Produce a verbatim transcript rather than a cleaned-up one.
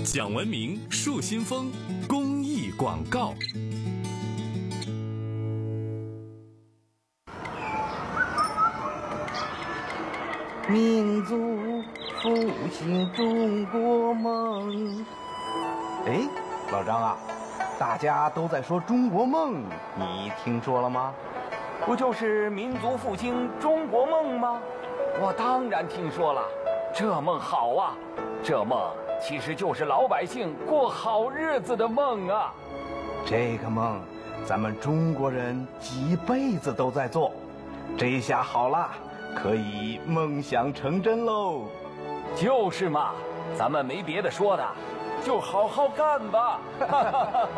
讲文明树新风公益广告。 民族复兴中国梦。哎，老张啊，大家都在说中国梦，你听说了吗？ 不就是民族复兴中国梦吗？我当然听说了，这梦好啊！这梦其实就是老百姓过好日子的梦啊！ 这个梦，咱们中国人几辈子都在做，这下好啦，可以梦想成真喽！ 就是嘛，咱们没别的说的，就好好干吧！